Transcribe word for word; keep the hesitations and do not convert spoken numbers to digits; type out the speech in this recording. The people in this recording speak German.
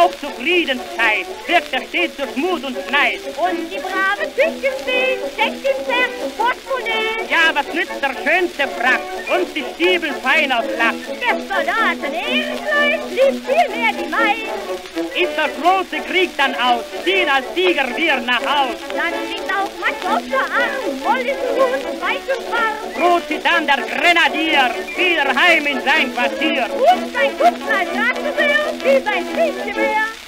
auch Zufriedenheit, wirkt er stets durch Mut und Neid. Und die brave Küchenfee steckt im Portemonnaie. Ja, was nützt der schönste Frack und die Stiefel fein aus Lack? Der Soldaten Ehrenkleid liebt viel mehr die Maid. Ist der große Krieg dann aus, ziehen als Sieger wir nach Haus. Dann liegt auch Matrosse an, voll ist Hut, weich und warm. Ruht sie dann der Grenadier, wieder heim in sein Quartier. Und sein Kuppler, Ratgewehr, wie sein Kriegsgewehr.